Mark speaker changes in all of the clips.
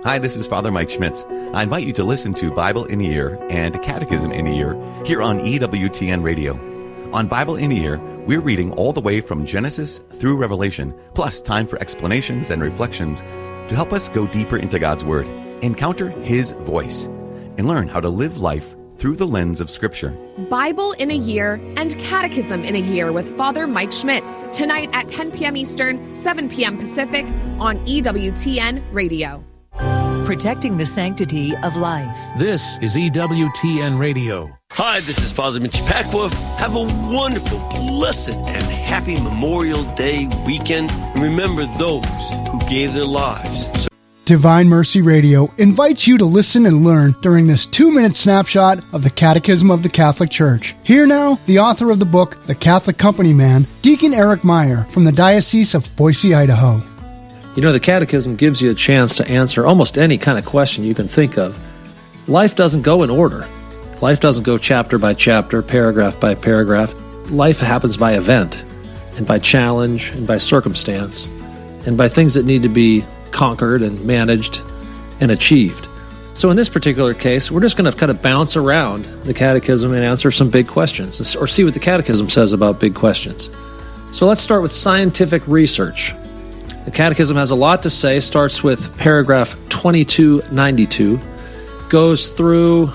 Speaker 1: Hi, this is Father Mike Schmitz. I invite you to listen to Bible in a Year and Catechism in a Year here on EWTN Radio. On Bible in a Year, we're reading all the way from Genesis through Revelation, plus time for explanations and reflections to help us go deeper into God's Word, encounter His voice, and learn how to live life through the lens of Scripture.
Speaker 2: Bible in a Year and Catechism in a Year with Father Mike Schmitz, tonight at 10 p.m. Eastern, 7 p.m. Pacific on EWTN Radio.
Speaker 3: Protecting the sanctity of life.
Speaker 4: This is EWTN Radio.
Speaker 5: Hi, this is Father Mitch Pacwa. Have a wonderful, blessed, and happy Memorial Day weekend. And remember those who gave their lives.
Speaker 6: Divine Mercy Radio invites you to listen and learn during this 2-minute snapshot of the Catechism of the Catholic Church. Here now, the author of the book, The Catholic Company Man, Deacon Eric Meyer from the Diocese of Boise, Idaho.
Speaker 7: You know, the Catechism gives you a chance to answer almost any kind of question you can think of. Life doesn't go in order. Life doesn't go chapter by chapter, paragraph by paragraph. Life happens by event, and by challenge, and by circumstance, and by things that need to be conquered and managed and achieved. So in this particular case, we're just going to kind of bounce around the Catechism and answer some big questions, or see what the Catechism says about big questions. So let's start with scientific research. The Catechism has a lot to say, starts with paragraph 2292, goes through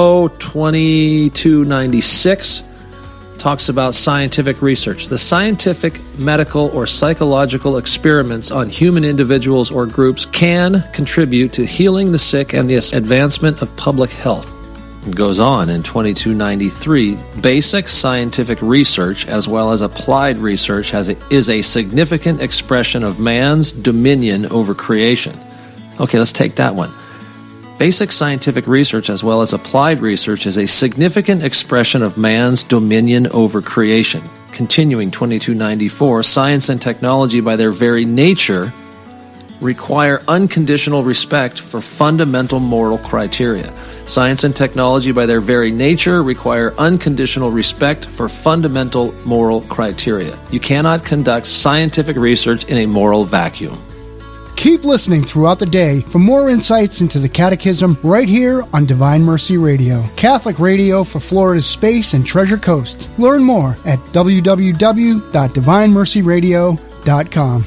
Speaker 7: 2296, talks about scientific research. The scientific, medical, or psychological experiments on human individuals or groups can contribute to healing the sick and the advancement of public health. It goes on in 2293, basic scientific research as well as applied research is a significant expression of man's dominion over creation. Okay, let's take that one. Basic scientific research as well as applied research is a significant expression of man's dominion over creation. Continuing 2294, science and technology by their very nature require unconditional respect for fundamental moral criteria. Science and technology by their very nature require unconditional respect for fundamental moral criteria. You cannot conduct scientific research in a moral vacuum.
Speaker 6: Keep listening throughout the day for more insights into the Catechism right here on Divine Mercy Radio, Catholic radio for Florida's Space and Treasure Coast. Learn more at www.divinemercyradio.com.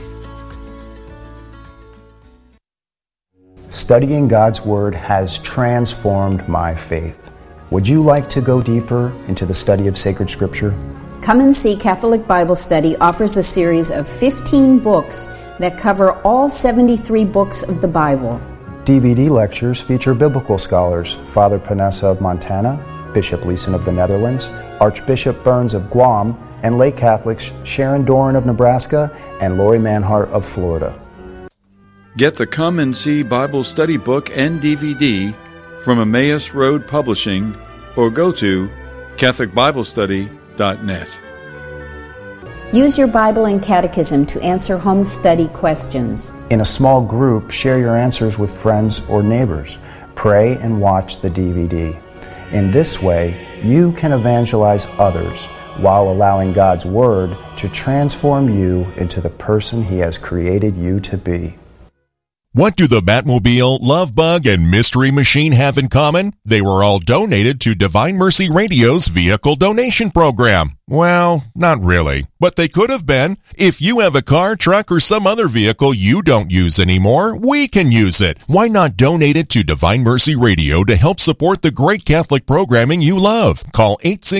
Speaker 8: Studying God's Word has transformed my faith. Would you like to go deeper into the study of sacred Scripture?
Speaker 9: Come and See Catholic Bible Study offers a series of 15 books that cover all 73 books of the Bible.
Speaker 8: DVD lectures feature biblical scholars Father Panessa of Montana, Bishop Leeson of the Netherlands, Archbishop Burns of Guam, and lay Catholics Sharon Doran of Nebraska and Lori Manhart of Florida.
Speaker 10: Get the Come and See Bible Study book and DVD from Emmaus Road Publishing or go to CatholicBibleStudy.net.
Speaker 9: Use your Bible and Catechism to answer home study questions.
Speaker 8: In a small group, share your answers with friends or neighbors. Pray and watch the DVD. In this way, you can evangelize others while allowing God's Word to transform you into the person He has created you to be.
Speaker 11: What do the Batmobile, Love Bug, and Mystery Machine have in common? They were all donated to Divine Mercy Radio's vehicle donation program. Well, not really, but they could have been. If you have a car, truck, or some other vehicle you don't use anymore, we can use it. Why not donate it to Divine Mercy Radio to help support the great Catholic programming you love? Call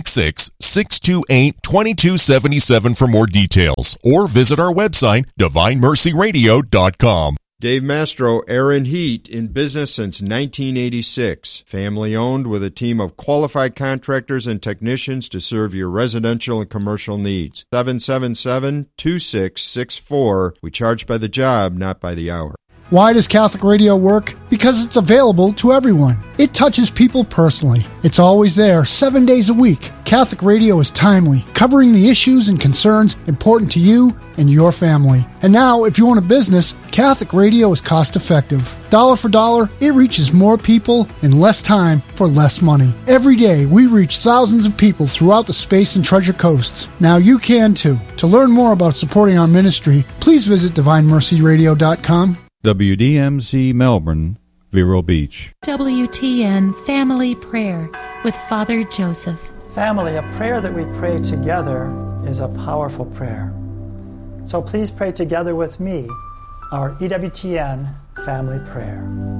Speaker 11: 866-628-2277 for more details, or visit our website, DivineMercyRadio.com.
Speaker 12: Dave Mastro, Air and Heat, in business since 1986. Family owned with a team of qualified contractors and technicians to serve your residential and commercial needs. 777-2664. We charge by the job, not by the hour.
Speaker 6: Why does Catholic radio work? Because it's available to everyone. It touches people personally. It's always there, 7 days a week. Catholic radio is timely, covering the issues and concerns important to you and your family. And now, if you own a business, Catholic radio is cost-effective. Dollar for dollar, it reaches more people in less time for less money. Every day, we reach thousands of people throughout the Space and Treasure Coasts. Now you can too. To learn more about supporting our ministry, please visit DivineMercyRadio.com.
Speaker 10: WDMZ Melbourne,
Speaker 12: Vero Beach.
Speaker 13: WTN Family Prayer with Father Joseph.
Speaker 14: Family, a prayer that we pray together is a powerful prayer. So please pray together with me our EWTN family prayer.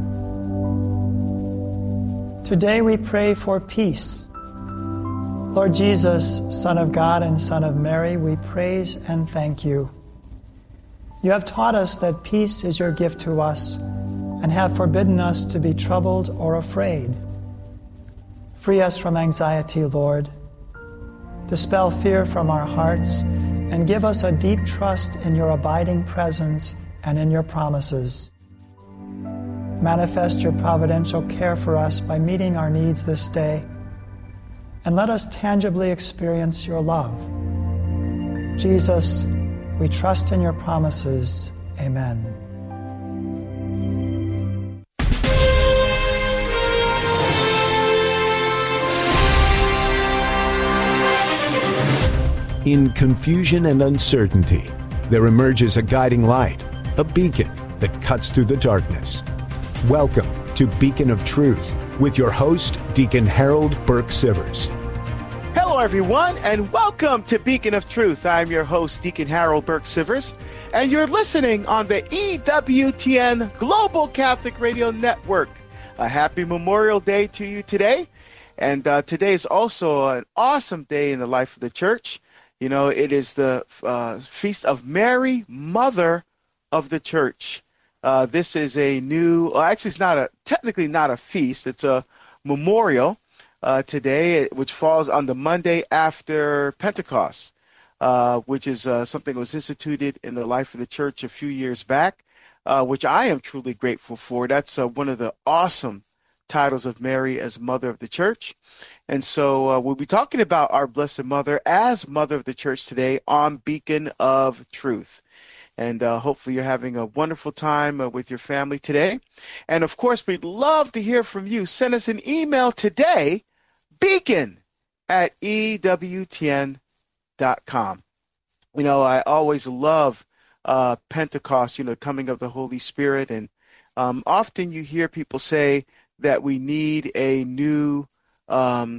Speaker 14: Today we pray for peace. Lord Jesus, Son of God and Son of Mary, we praise and thank you. You have taught us that peace is your gift to us and have forbidden us to be troubled or afraid. Free us from anxiety, Lord. Dispel fear from our hearts and give us a deep trust in your abiding presence and in your promises. Manifest your providential care for us by meeting our needs this day, and let us tangibly experience your love. Jesus, we trust in your promises. Amen.
Speaker 15: In confusion and uncertainty, there emerges a guiding light, a beacon that cuts through the darkness. Welcome to Beacon of Truth with your host, Deacon Harold Burke-Sivers.
Speaker 16: Hello, everyone, and welcome to Beacon of Truth. I'm your host, Deacon Harold Burke-Sivers, and you're listening on the EWTN Global Catholic Radio Network. A happy Memorial Day to you today, and today is also an awesome day in the life of the church. You know, it is the Feast of Mary, Mother of the Church. This is a new, actually it's technically not a feast, it's a memorial today, which falls on the Monday after Pentecost, which is something that was instituted in the life of the church a few years back, which I am truly grateful for. That's one of the awesome titles of Mary as Mother of the Church. And so we'll be talking about our Blessed Mother as Mother of the Church today on Beacon of Truth. And hopefully you're having a wonderful time with your family today. And of course, we'd love to hear from you. Send us an email today, beacon@ewtn.com. You know, I always love Pentecost, coming of the Holy Spirit. And often you hear people say that we need a new falling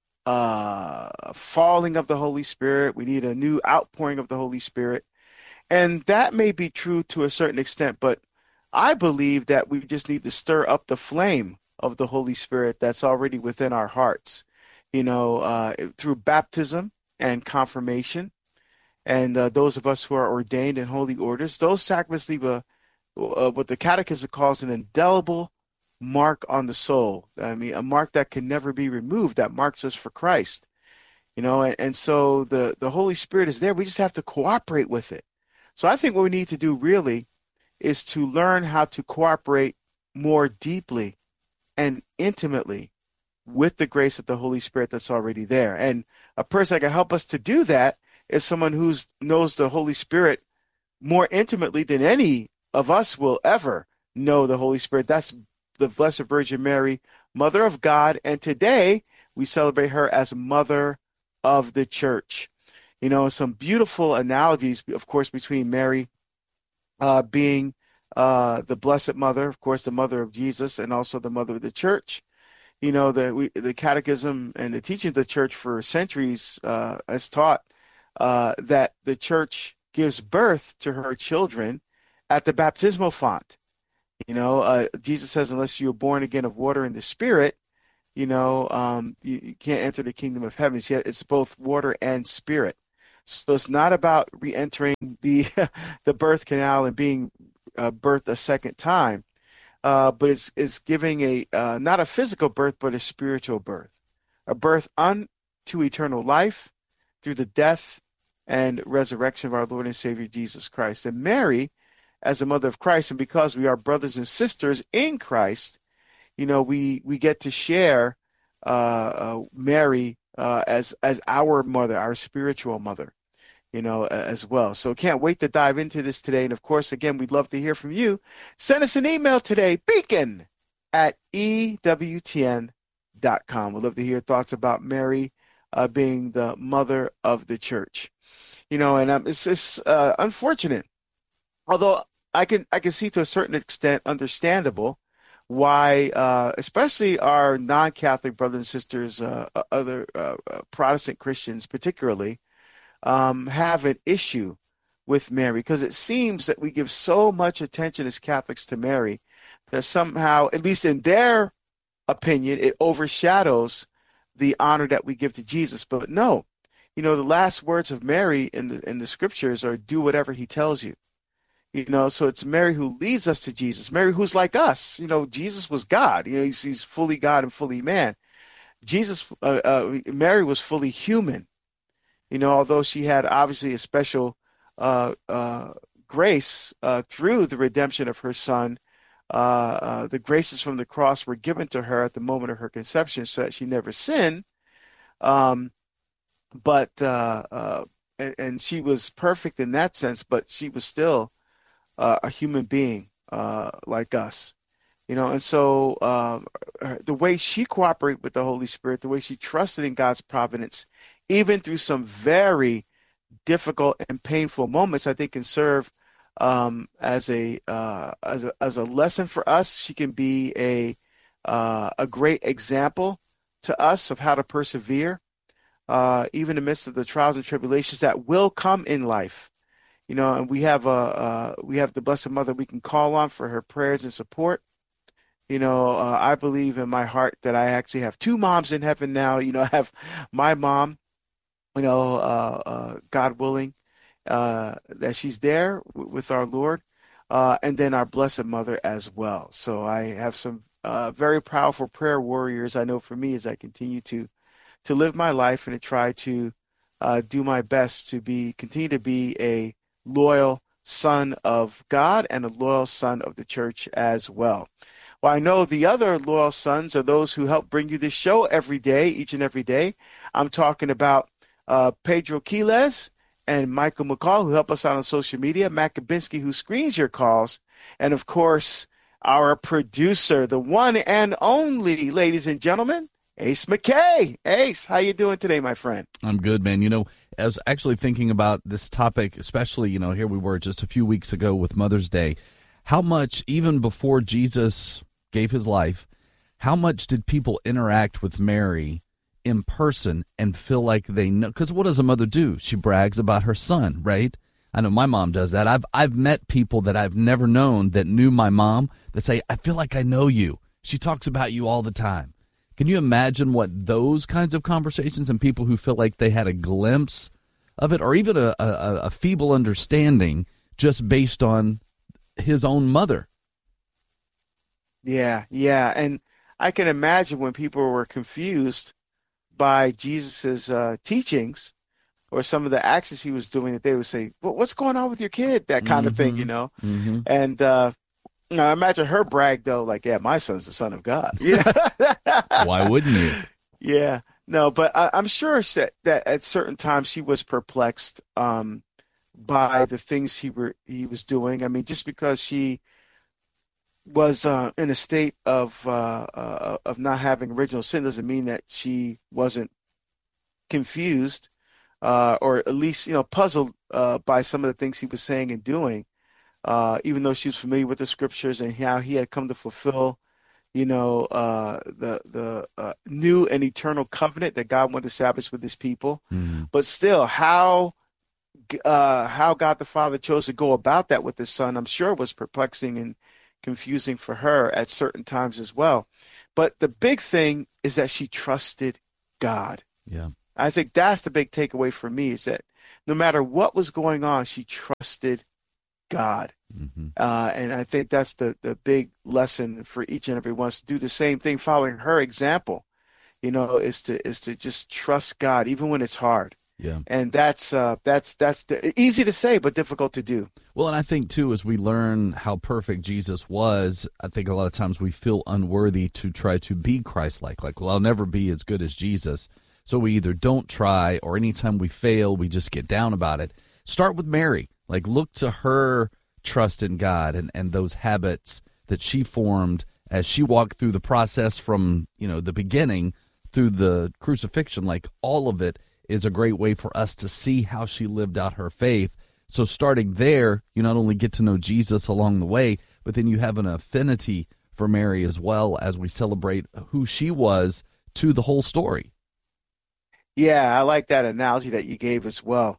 Speaker 16: of the Holy Spirit. We need a new outpouring of the Holy Spirit. And that may be true to a certain extent, but I believe that we just need to stir up the flame of the Holy Spirit that's already within our hearts, through baptism and confirmation. And those of us who are ordained in holy orders, those sacraments leave what the Catechism calls an indelible mark on the soul. I mean, a mark that can never be removed, that marks us for Christ. And so the Holy Spirit is there. We just have to cooperate with it. So I think what we need to do really is to learn how to cooperate more deeply and intimately with the grace of the Holy Spirit that's already there. And a person that can help us to do that is someone who knows the Holy Spirit more intimately than any of us will ever know the Holy Spirit. That's the Blessed Virgin Mary, Mother of God. And today we celebrate her as Mother of the Church. Some beautiful analogies, of course, between Mary being the Blessed Mother, of course, the Mother of Jesus, and also the Mother of the Church. The Catechism and the teaching of the Church for centuries has taught that the Church gives birth to her children at the baptismal font. Jesus says, unless you are born again of water and the Spirit, you can't enter the kingdom of heaven. It's both water and spirit. So it's not about re-entering the birth canal and being birthed a second time, but it's giving a not a physical birth, but a spiritual birth, a birth unto eternal life through the death and resurrection of our Lord and Savior Jesus Christ. And Mary, as a mother of Christ, and because we are brothers and sisters in Christ, we get to share Mary as our mother, our spiritual mother, as well. So can't wait to dive into this today. And of course, again, we'd love to hear from you. Send us an email today, beacon@ewtn.com. We'd love to hear thoughts about Mary being the Mother of the Church. And it's unfortunate, although I can see to a certain extent understandable, why, especially our non-Catholic brothers and sisters, other Protestant Christians particularly, have an issue with Mary, because it seems that we give so much attention as Catholics to Mary that somehow, at least in their opinion, it overshadows the honor that we give to Jesus. But no, the last words of Mary in the scriptures are, do whatever he tells you. So it's Mary who leads us to Jesus. Mary who's like us. Jesus was God. He's fully God and fully man. Mary was fully human. Although she had obviously a special grace through the redemption of her son. The graces from the cross were given to her at the moment of her conception so that she never sinned. And she was perfect in that sense, but she was still a human being like us. And so the way she cooperated with the Holy Spirit, the way she trusted in God's providence, even through some very difficult and painful moments, I think can serve as a lesson for us. She can be a great example to us of how to persevere, even in the midst of the trials and tribulations that will come in life. And we have the Blessed Mother we can call on for her prayers and support. I believe in my heart that I actually have two moms in heaven now. I have my mom, God willing, that she's there with our Lord, and then our Blessed Mother as well. So I have some very powerful prayer warriors, I know, for me as I continue to live my life and to try to do my best to continue to be a loyal son of God and a loyal son of the church as well. Well, I know the other loyal sons are those who help bring you this show every day, each and every day. I'm talking about Pedro Quiles and Michael McCall, who help us out on social media, Matt Kabinski, who screens your calls, and of course, our producer, the one and only, ladies and gentlemen, Ace McKay. Ace, how you doing today, my friend?
Speaker 17: I'm good, man. I was actually thinking about this topic, especially, here we were just a few weeks ago with Mother's Day. How much, even before Jesus gave his life, how much did people interact with Mary in person and feel like they know? Because what does a mother do? She brags about her son, right? I know my mom does that. I've met people that I've never known that knew my mom that say, I feel like I know you. She talks about you all the time. Can you imagine what those kinds of conversations and people who feel like they had a glimpse of it, or even a feeble understanding just based on his own mother?
Speaker 16: Yeah. And I can imagine when people were confused by Jesus's teachings or some of the actions he was doing, that they would say, well, what's going on with your kid? That kind of thing,
Speaker 17: Mm-hmm.
Speaker 16: And I imagine her brag, though, like, yeah, my son's the son of God. Yeah.
Speaker 17: Why wouldn't you?
Speaker 16: Yeah. No, but I'm sure that at certain times she was perplexed by the things he was doing. I mean, just because she was in a state of not having original sin doesn't mean that she wasn't confused or at least puzzled by some of the things he was saying and doing. Even though she was familiar with the scriptures and how he had come to fulfill, the new and eternal covenant that God wanted to establish with his people.
Speaker 17: Mm-hmm.
Speaker 16: But still, how God the Father chose to go about that with his son, I'm sure was perplexing and confusing for her at certain times as well. But the big thing is that she trusted God.
Speaker 17: Yeah.
Speaker 16: I think that's the big takeaway for me, is that no matter what was going on, she trusted God.
Speaker 17: Mm-hmm.
Speaker 16: And I think that's the big lesson for each and every one, to do the same thing, following her example, is to just trust God, even when it's hard.
Speaker 17: Yeah.
Speaker 16: And that's easy to say, but difficult to do.
Speaker 17: Well, and I think, too, as we learn how perfect Jesus was, I think a lot of times we feel unworthy to try to be Christ-like. Like, well, I'll never be as good as Jesus. So we either don't try, or anytime we fail, we just get down about it. Start with Mary. Like, look to her trust in God and those habits that she formed as she walked through the process from, the beginning through the crucifixion. Like, all of it is a great way for us to see how she lived out her faith. So starting there, you not only get to know Jesus along the way, but then you have an affinity for Mary as well as we celebrate who she was to the whole story.
Speaker 16: Yeah, I like that analogy that you gave as well.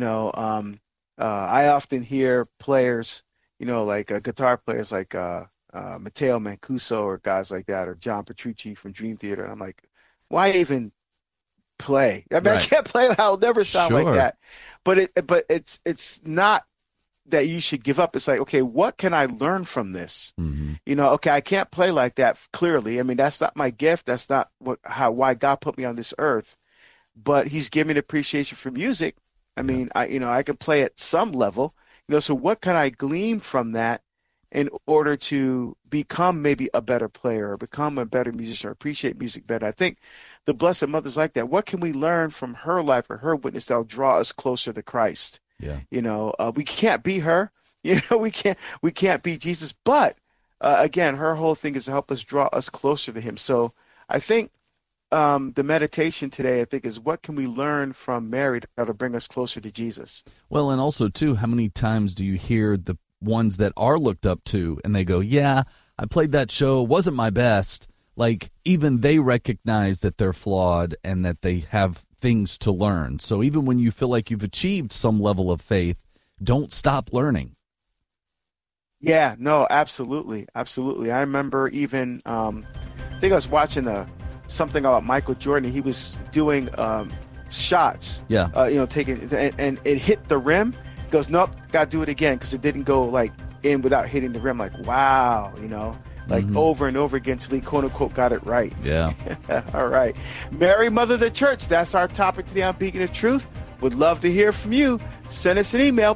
Speaker 16: I often hear players, like guitar players like Matteo Mancuso or guys like that, or John Petrucci from Dream Theater. And I'm like, why even play? I mean, right. I can't play. I'll never sound like that. But it's not that you should give up. It's like, okay, what can I learn from this? Mm-hmm. Okay, I can't play like that clearly. I mean, that's not my gift. That's not why God put me on this earth. But He's given me an appreciation for music. I mean, I can play at some level. So what can I glean from that in order to become maybe a better player or become a better musician or appreciate music better? I think the Blessed Mother's like that. What can we learn from her life or her witness that will draw us closer to Christ? Yeah. We can't be her. We can't be Jesus. But again, her whole thing is to help us draw us closer to Him. So I think the meditation today, I think, is what can we learn from Mary that'll bring us closer to Jesus?
Speaker 17: Well, and also, too, how many times do you hear the ones that are looked up to and they go, yeah, I played that show, wasn't my best. Like, even they recognize that they're flawed and that they have things to learn. So even when you feel like you've achieved some level of faith, don't stop learning.
Speaker 16: Yeah, no, absolutely. Absolutely. I remember even, I think I was watching something about Michael Jordan. He was doing shots, taking, and it hit the rim. He goes, nope, got to do it again because it didn't go like in without hitting the rim. Like, wow, over and over again till he quote unquote got it right.
Speaker 17: Yeah.
Speaker 16: All right. Mary, Mother of the Church. That's our topic today on Beacon of Truth. Would love to hear from you. Send us an email,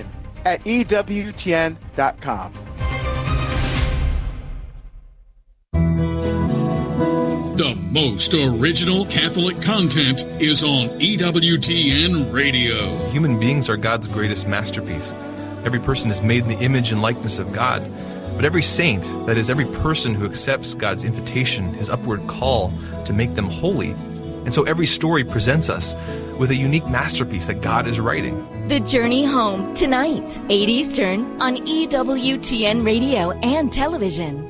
Speaker 16: beacon@ewtn.com.
Speaker 18: The most original Catholic content is on EWTN Radio.
Speaker 19: Human beings are God's greatest masterpiece. Every person is made in the image and likeness of God. But every saint, that is, every person who accepts God's invitation, His upward call to make them holy. And so every story presents us with a unique masterpiece that God is writing.
Speaker 20: The Journey Home, tonight, 8 Eastern, on EWTN Radio and television.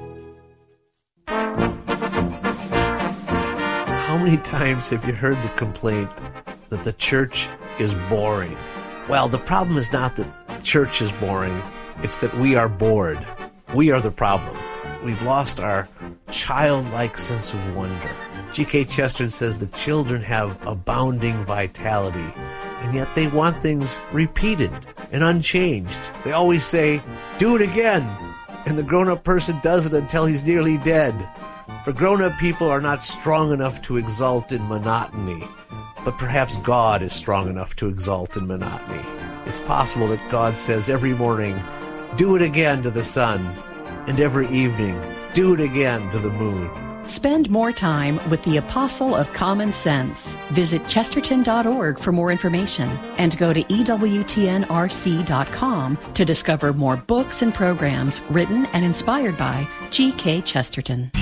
Speaker 21: How many times have you heard the complaint that the church is boring? Well, the problem is not that church is boring, it's that we are bored. We are the problem. We've lost our childlike sense of wonder. G.K. Chesterton says the children have abounding vitality, and yet they want things repeated and unchanged. They always say, do it again, and the grown-up person does it until he's nearly dead. For grown-up people are not strong enough to exult in monotony, but perhaps God is strong enough to exult in monotony. It's possible that God says every morning, do it again to the sun, and every evening, do it again to the moon.
Speaker 22: Spend more time with the Apostle of Common Sense. Visit chesterton.org for more information and go to EWTNRC.com to discover more books and programs written and inspired by G.K. Chesterton.